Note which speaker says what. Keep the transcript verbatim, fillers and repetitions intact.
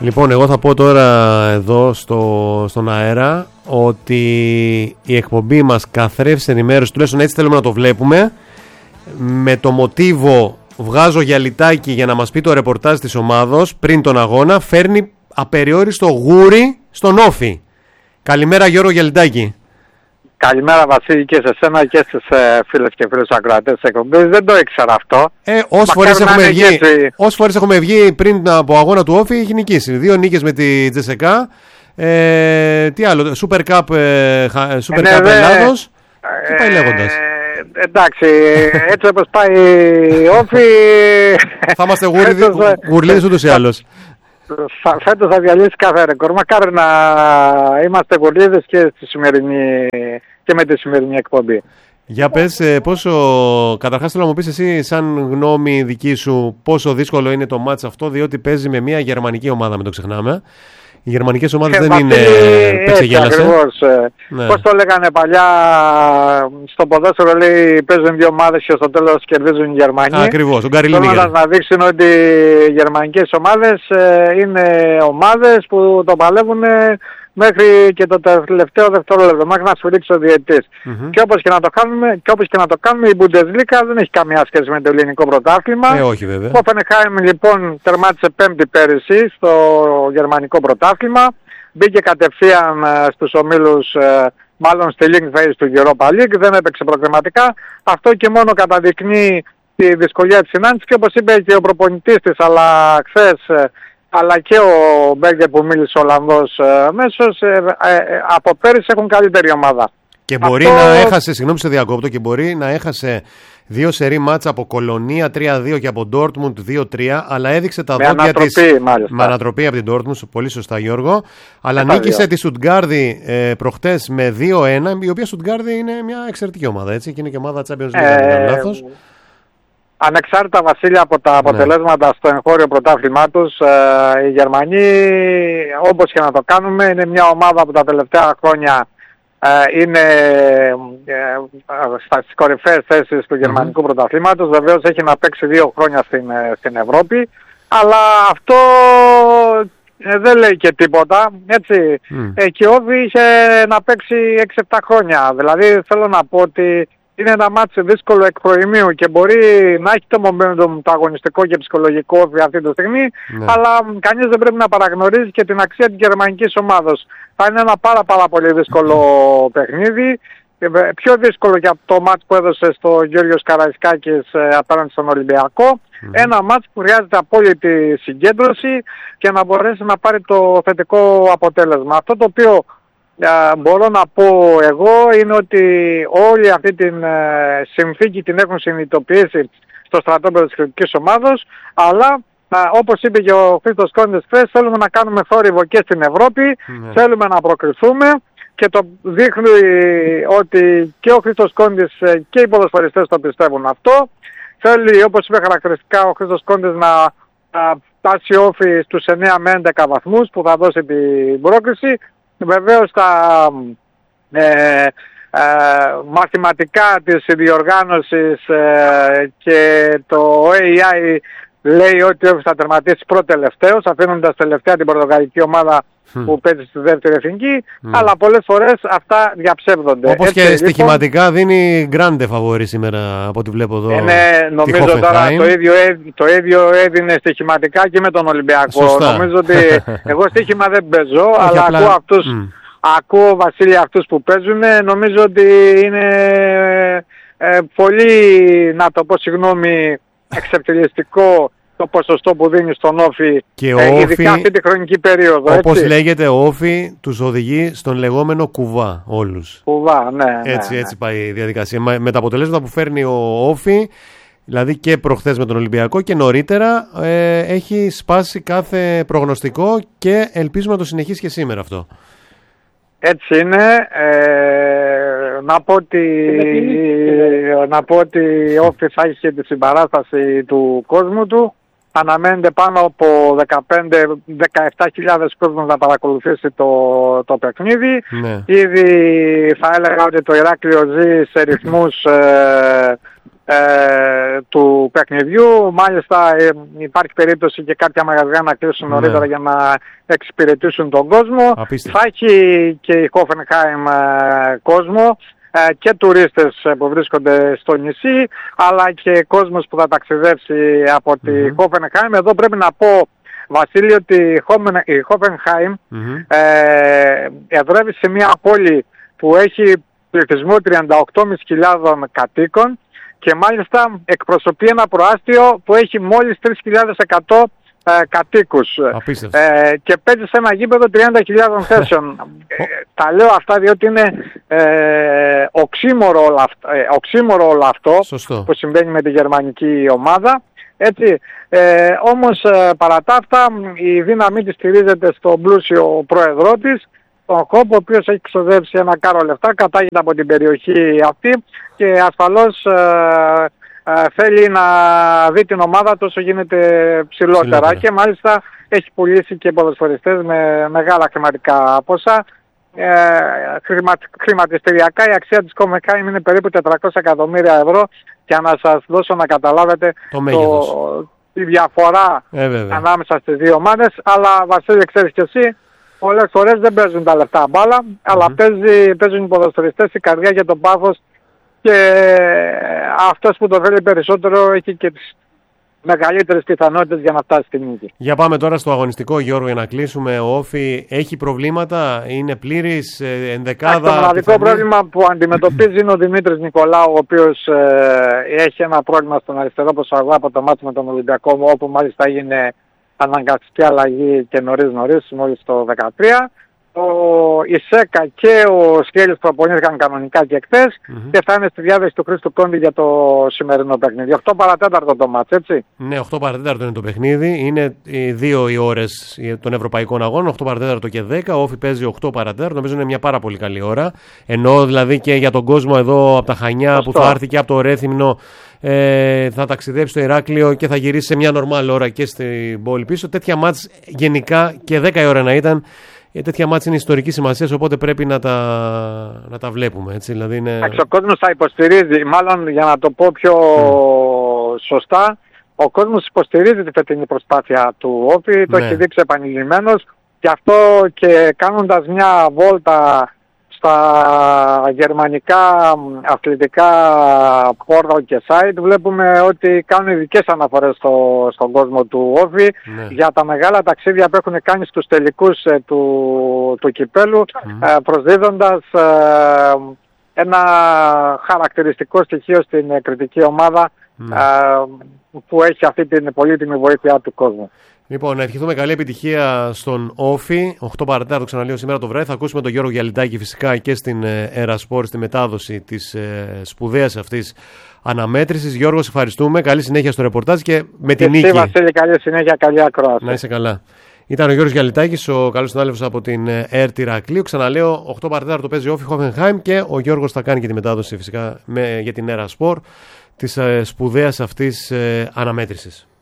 Speaker 1: Λοιπόν, εγώ θα πω τώρα εδώ στο, στον αέρα ότι η εκπομπή μας καθρέφει ενημέρωση, τουλάχιστον έτσι θέλουμε να το βλέπουμε, με το μοτίβο βγάζω γυαλιτάκι για να μας πει το ρεπορτάζ της ομάδος πριν τον αγώνα, φέρνει απεριόριστο γούρι στον Όφη. Καλημέρα Γιώργο Γυαλιτάκη.
Speaker 2: Καλημέρα Βασίλη και σε σένα και στις ε, φίλες και φίλους ακροατές της εκπομπής. Δεν το ήξερα αυτό.
Speaker 1: Ε, όσες φορές έχουμε, βγει, όσες φορές έχουμε βγει πριν από αγώνα του Όφη έχει νικήσει. Δύο νίκες με τη Τζεσεκά. Ε, τι άλλο, Super Cup, ε, Super
Speaker 2: ναι,
Speaker 1: Cup
Speaker 2: δε,
Speaker 1: Ελλάδος.
Speaker 2: Ε,
Speaker 1: τι πάει λέγοντας.
Speaker 2: Ε, εντάξει, έτσι όπως πάει η Όφη...
Speaker 1: θα είμαστε γουρλίδες ούτως ή άλλως.
Speaker 2: Φέτος θα διαλύσει κάθε ρεκόρ. Μακάρι να είμαστε γουρλίδες και, και με τη σημερινή εκπομπή.
Speaker 1: Για πες, πόσο, καταρχάς θέλω να μου πεις εσύ σαν γνώμη δική σου πόσο δύσκολο είναι το μάτς αυτό, διότι παίζει με μια γερμανική ομάδα, μην το ξεχνάμε. Οι γερμανικές ομάδες δεν είναι παίξε γέλασε.
Speaker 2: Ακριβώς. Ναι. Πώς το λέγανε παλιά στο ποδόσφαιρο, λέει παίζουν δύο ομάδες και στο τέλος κερδίζουν οι Γερμανοί.
Speaker 1: Ακριβώς, ο Γκάρι Λίνιγκερ.
Speaker 2: Θέλοντας να δείξουν ότι οι γερμανικές ομάδες είναι ομάδες που το παλεύουν μέχρι και το τελευταίο δευτερόλεπτο, μέχρι να σφυρίξει ο διαιτητής. Mm-hmm. Και όπως και να το κάνουμε, και όπως και να το κάνουμε, η Bundesliga δεν έχει καμία σχέση με το ελληνικό πρωτάθλημα.
Speaker 1: Ε, όχι βέβαια.
Speaker 2: Ο Hoffenheim λοιπόν τερμάτισε πέμπτη πέρυσι στο γερμανικό πρωτάθλημα. Μπήκε κατευθείαν uh, στους ομίλους, uh, μάλλον στη League Phase του Europa League, δεν έπαιξε προκριματικά. Αυτό και μόνο καταδεικνύει τη δυσκολία της συνάντησης και όπως είπε και ο προπονητής της, αλλά χθες, uh, αλλά και ο Μπέργκερ που μίλησε ο Ολλανδός ε, μέσος, ε, ε, ε, από πέρυσι έχουν καλύτερη ομάδα.
Speaker 1: Και μπορεί Αυτό... να έχασε, συγγνώμη σε διακόπτω, και μπορεί να έχασε δύο σερί μάτσα από Κολονία τρία δύο και από Ντόρτμουντ δύο τρία, αλλά έδειξε τα
Speaker 2: με
Speaker 1: δόντια της...
Speaker 2: Μάλιστα.
Speaker 1: Με ανατροπή από την Ντόρτμουντ, πολύ σωστά Γιώργο. Αλλά Εφα νίκησε δύο. τη Στουτγκάρδη ε, προχτές με δύο ένα, η οποία Στουτγκάρδη είναι μια εξαιρετική ομάδα, έτσι, και είναι και ομάδα Champions League, αν δεν λάθος.
Speaker 2: Ανεξάρτητα Βασίλεια από τα αποτελέσματα ναι. στο εγχώριο πρωτάθλημά τους, ε, οι Γερμανοί, όπως και να το κάνουμε, είναι μια ομάδα που τα τελευταία χρόνια ε, είναι ε, στις κορυφαίες θέσεις του γερμανικού mm-hmm. πρωταθλήματος. Βεβαίως έχει να παίξει δύο χρόνια στην, στην Ευρώπη, αλλά αυτό ε, δεν λέει και τίποτα, έτσι. Mm. Ε, και ο Όφη είχε να παίξει έξι επτά χρόνια, δηλαδή θέλω να πω ότι είναι ένα μάτσο δύσκολο εκ προημίου και μπορεί να έχει το momentum το αγωνιστικό και ψυχολογικό Όφη αυτή τη στιγμή, ναι. αλλά κανείς δεν πρέπει να παραγνωρίζει και την αξία της γερμανικής ομάδος. Θα είναι ένα πάρα πάρα πολύ δύσκολο παιχνίδι, πιο δύσκολο και από το μάτς που έδωσε στο Γιώργος Καραϊσκάκης απέναντι στον Ολυμπιακό. Mm. Ένα μάτς που χρειάζεται απόλυτη συγκέντρωση και να μπορέσει να πάρει το θετικό αποτέλεσμα. Αυτό το οποίο Uh, μπορώ να πω εγώ είναι ότι όλη αυτή την uh, συνθήκη την έχουν συνειδητοποιήσει στο στρατόπεδο της κριτικής ομάδος, αλλά uh, όπως είπε και ο Χρήστος Κόντης χθες, θέλουμε να κάνουμε θόρυβο και στην Ευρώπη, mm. θέλουμε να προκριθούμε και το δείχνει ότι και ο Χρήστος Κόντης και οι ποδοσφαιριστές το πιστεύουν αυτό. Θέλει, όπως είπε χαρακτηριστικά ο Χρήστος Κόντης, να φτάσει uh, Όφη στους εννέα με έντεκα βαθμούς που θα δώσει την πρόκριση. Βεβαίως τα ε, ε, μαθηματικά της διοργάνωσης ε, και το έι άι λέει ότι θα τερματίσει πρώτο-τελευταίος, αφήνοντας τελευταία την πορτογαλική ομάδα mm. που παίζει στη δεύτερη εθνική, mm. αλλά πολλές φορές αυτά διαψεύδονται.
Speaker 1: Όπως έτσι, και λοιπόν, στοιχηματικά δίνει γκράντε φαβόρι σήμερα από ό,τι βλέπω εδώ.
Speaker 2: Ε, ναι, νομίζω τώρα το ίδιο, το ίδιο έδινε στοιχηματικά και με τον Ολυμπιακό.
Speaker 1: Σωστά.
Speaker 2: Νομίζω ότι εγώ στοίχημα δεν παίζω, αλλά
Speaker 1: απλά...
Speaker 2: ακούω αυτούς... Mm. Ακούω Βασίλη αυτούς που παίζουν, νομίζω ότι είναι ε, πολύ, να το πω συγγνώμη, εξεπτελιστικό το ποσοστό που δίνει στον Όφη,
Speaker 1: και
Speaker 2: ε,
Speaker 1: Όφη,
Speaker 2: ειδικά αυτή τη χρονική περίοδο.
Speaker 1: Όπως
Speaker 2: έτσι.
Speaker 1: λέγεται, ο Όφη τους οδηγεί στον λεγόμενο κουβά όλους.
Speaker 2: Κουβά, ναι.
Speaker 1: Έτσι,
Speaker 2: ναι,
Speaker 1: έτσι
Speaker 2: ναι.
Speaker 1: πάει η διαδικασία. Με τα αποτελέσματα που φέρνει ο Όφη, δηλαδή και προχθές με τον Ολυμπιακό και νωρίτερα, ε, έχει σπάσει κάθε προγνωστικό και ελπίζουμε να το συνεχίσει και σήμερα αυτό.
Speaker 2: Έτσι είναι. Ε, να πω ότι, να πω ότι ο Όφη θα έχει τη συμπαράσταση του κόσμου του. Αναμένεται πάνω από δεκαπέντε με δεκαεπτά χιλιάδες κόσμος να παρακολουθήσει το, το παιχνίδι.
Speaker 1: Ναι.
Speaker 2: Ήδη θα έλεγα ότι το Ηράκλειο ζει σε ρυθμούς ε, ε, του παιχνιδιού. Μάλιστα ε, υπάρχει περίπτωση και κάποια μαγαζιά να κλείσουν νωρίτερα, ναι, για να εξυπηρετήσουν τον κόσμο.
Speaker 1: Απίστευτο.
Speaker 2: Θα έχει και η Hoffenheim ε, κόσμο ε, και τουρίστες που βρίσκονται στο νησί, αλλά και κόσμος που θα ταξιδέψει από mm-hmm. τη Hoffenheim. Εδώ πρέπει να πω, Βασίλη, ότι η Hoffenheim mm-hmm. ε, εδρεύει σε μια πόλη που έχει πληθυσμό τριάντα οκτώ χιλιάδες πεντακόσιους κατοίκων και μάλιστα εκπροσωπεί ένα προάστιο που έχει μόλις τρεις χιλιάδες εκατό ε, κατοίκους ε, και παίζει σε ένα γήπεδο τριάντα χιλιάδες θέσεων. ε, τα λέω αυτά διότι είναι ε, οξύμορο, όλο αυτό, ε, οξύμορο όλο αυτό
Speaker 1: Σωστό. Που
Speaker 2: συμβαίνει με τη γερμανική ομάδα. Έτσι, ε, όμως ε, παρά τα αυτά η δύναμή της στηρίζεται στον πλούσιο πρόεδρό της, τον Χοπ, ο οποίος έχει ξοδέψει ένα κάρο λεφτά, κατάγεται από την περιοχή αυτή και ασφαλώς ε, ε, θέλει να δει την ομάδα τόσο γίνεται ψηλότερα. ψηλότερα και μάλιστα έχει πουλήσει και ποδοσφαιριστές με μεγάλα χρηματικά ποσά. Ε, χρημα, χρηματιστηριακά η αξία της Hoffenheim είναι περίπου τετρακόσια εκατομμύρια ευρώ, για να σας δώσω να καταλάβετε
Speaker 1: το μέγεθος,
Speaker 2: το, τη διαφορά ε, ανάμεσα στις δύο ομάδες. Αλλά Βασίλη, ξέρεις και εσύ, πολλές φορές δεν παίζουν τα λεφτά μπάλα, mm-hmm. αλλά παίζει, παίζουν οι ποδοσφαιριστές, η καρδιά και το πάθος, και αυτός που το θέλει περισσότερο έχει και τις μεγαλύτερες πιθανότητες για να φτάσει στη νίκη.
Speaker 1: Για πάμε τώρα στο αγωνιστικό, Γιώργο, για να κλείσουμε. Ο Όφη έχει προβλήματα, είναι πλήρης, ενδεκάδα?
Speaker 2: Το μοναδικό πιθανή... πρόβλημα που αντιμετωπίζει είναι ο Δημήτρης Νικολάου, ο οποίος ε, έχει ένα πρόβλημα στον αριστερό προσαγωγό από το μάτι με τον Ολυμπιακό, όπου μάλιστα έγινε αναγκαστική αλλαγή και νωρίς νωρίς, μόλις το δεκατρία. Ο Ισέκα και ο Σκέλης προπονήθηκαν κανονικά και χθες mm-hmm. και θα είναι στη διάθεση του Χρήστου Κόντι για το σημερινό παιχνίδι. οκτώ παρά τέταρτο το μάτς, έτσι.
Speaker 1: Ναι, οκτώ παρά τέταρτο είναι το παιχνίδι. Είναι οι δύο οι ώρες των ευρωπαϊκών αγώνων, οκτώ παρά τέταρτο και δέκα. Ο Όφη παίζει οκτώ παρά τέταρτο. Νομίζω είναι μια πάρα πολύ καλή ώρα. Ενώ δηλαδή και για τον κόσμο εδώ από τα Χανιά, Σωστό. που θα έρθει και από το Ρέθυμνο, ε, θα ταξιδέψει στο Ηράκλειο και θα γυρίσει σε μια νορμάλ ώρα και στην πόλη πίσω. Τέτοια μάτς γενικά και δέκα η ώρα να ήταν. Και τέτοια μάτς είναι ιστορική σημασία, οπότε πρέπει να τα, να τα βλέπουμε. Έτσι, δηλαδή είναι...
Speaker 2: Ο κόσμος θα υποστηρίζει, μάλλον για να το πω πιο mm. σωστά, ο κόσμος υποστηρίζει τη φετινή προσπάθεια του Όφη, το ναι. έχει δείξει επανειλημμένος, και αυτό και κάνοντας μια βόλτα στα γερμανικά αθλητικά πόρταλ και site, βλέπουμε ότι κάνουν ειδικές αναφορές στο, στον κόσμο του Όφη ναι. για τα μεγάλα ταξίδια που έχουν κάνει στους τελικούς ε, του, του κυπέλου, mm. ε, προσδίδοντας ε, ένα χαρακτηριστικό στοιχείο στην ε, κριτική ομάδα mm. ε, που έχει αυτή την πολύτιμη βοήθεια του κόσμου.
Speaker 1: Λοιπόν, να ευχηθούμε καλή επιτυχία στον Όφη. οκτώ παρά τέταρτο, ξαναλέω, σήμερα το βράδυ. Θα ακούσουμε τον Γιώργο Γιαλιτάκη φυσικά και στην Ερασπόρ, στη μετάδοση της ε, σπουδαίας αυτής αναμέτρησης. Γιώργο, σε ευχαριστούμε. Καλή συνέχεια στο ρεπορτάζ και με την νίκη.
Speaker 2: Εσύ, Βασίλη, καλή συνέχεια, καλή ακρόαση.
Speaker 1: Να είσαι καλά. Ήταν ο Γιώργος Γιαλιτάκης, ο καλός συνάδελφος από την ΕΡΤ Ηρακλείου. Ξαναλέω, οκτώ παρά τέταρτο παίζει Όφη Hoffenheim και ο Γιώργος θα κάνει και τη μετάδοση φυσικά με, για την Ερασπόρ της ε, σπουδαίας αυτής ε, αναμέτρησης.